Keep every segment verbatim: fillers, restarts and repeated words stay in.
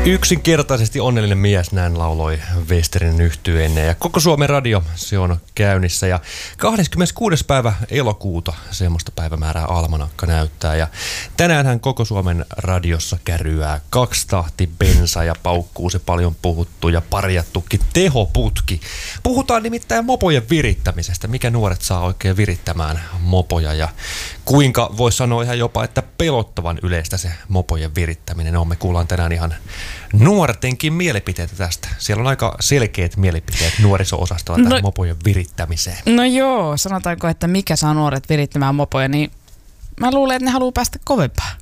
Yksinkertaisesti onnellinen mies, näin lauloi Westerinen yhtye ennen. Ja koko Suomen radio, se on käynnissä. Ja kahdeskymmeneskuudes päivä elokuuta semmoista päivämäärää almanakka näyttää. Ja tänäänhän koko Suomen radiossa kärryää kaksitahti bensa ja paukkuu se paljon puhuttu ja parjattukin tehoputki. Puhutaan nimittäin mopojen virittämisestä. Mikä nuoret saa oikein virittämään mopoja ja kuinka voisi sanoa ihan jopa, että pelottavan yleistä se mopojen virittäminen on. Me kuullaan tänään ihan nuortenkin mielipiteitä tästä. Siellä on aika selkeät mielipiteet nuoriso-osastolla tähän no, mopojen virittämiseen. No joo, sanotaanko, että mikä saa nuoret virittämään mopoja, niin mä luulen, että ne haluaa päästä kovempaan.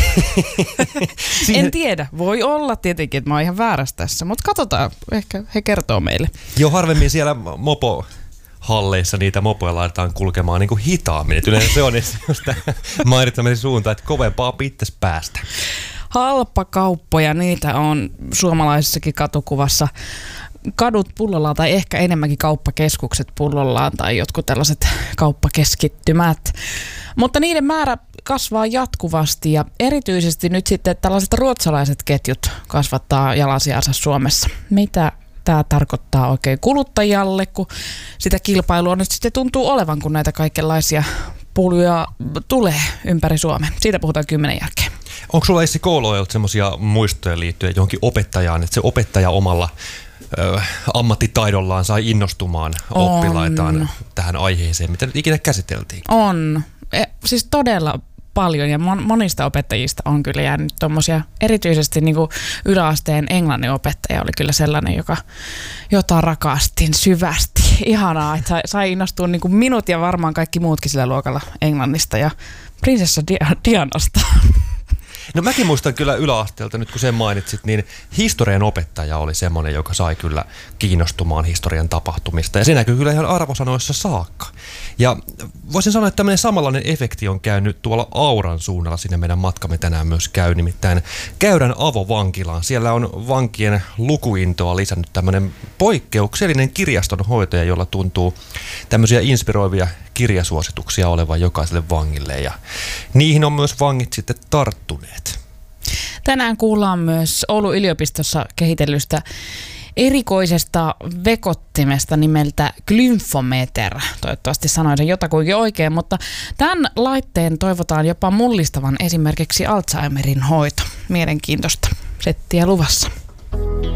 Siihen... En tiedä, voi olla tietenkin, että mä oon ihan väärässä tässä, mutta katsotaan, ehkä he kertoo meille. Joo, harvemmin siellä mopo... halleissa niitä mopoja laitetaan kulkemaan niin kuin hitaammin. Et yleensä se on just mainitsemisen suuntaan, että kovempaa pitäisi päästä. Halpakauppoja, niitä on suomalaisessakin katukuvassa. Kadut pullollaan tai ehkä enemmänkin kauppakeskukset pullollaan tai jotkut tällaiset kauppakeskittymät. Mutta niiden määrä kasvaa jatkuvasti ja erityisesti nyt sitten tällaiset ruotsalaiset ketjut kasvattaa jalansijansa Suomessa. Mitä tämä tarkoittaa oikein kuluttajalle, kun sitä kilpailua nyt sitten tuntuu olevan, kun näitä kaikenlaisia puljuja tulee ympäri Suomen. Siitä puhutaan kymmenen jälkeen. Onko sulla Essi Kouluajalta semmoisia muistoja liittyen johonkin opettajaan, että se opettaja omalla ö, ammattitaidollaan sai innostumaan on. oppilaitaan tähän aiheeseen, mitä nyt ikinä käsiteltiin? On. E, siis todella paljon ja monista opettajista on kyllä jäänyt tommosia, erityisesti niin kuin yläasteen englannin opettaja oli kyllä sellainen, joka, jota rakastin syvästi. Ihanaa, että sai innostua niin kuin minut ja varmaan kaikki muutkin sillä luokalla englannista ja prinsessa Dianasta. No mäkin muistan kyllä yläasteelta, nyt kun sen mainitsit, niin historian opettaja oli semmoinen, joka sai kyllä kiinnostumaan historian tapahtumista. Ja se näkyy kyllä ihan arvosanoissa saakka. Ja voisin sanoa, että tämmöinen samanlainen efekti on käynyt tuolla Auran suunnalla. Sinne meidän matkamme tänään myös käy, nimittäin Käyrän avovankilaan. Siellä on vankien lukuintoa lisännyt tämmöinen poikkeuksellinen kirjastonhoitaja, jolla tuntuu tämmöisiä inspiroivia kirjasuosituksia olevan jokaiselle vangille. Ja niihin on myös vangit sitten tarttuneet. Tänään kuullaan myös Oulun yliopistossa kehitellystä erikoisesta vekottimesta nimeltä Glymfometer. Toivottavasti sanoin sen jotakuinkin oikein, mutta tämän laitteen toivotaan jopa mullistavan esimerkiksi Alzheimerin hoito. Mielenkiintoista settiä luvassa.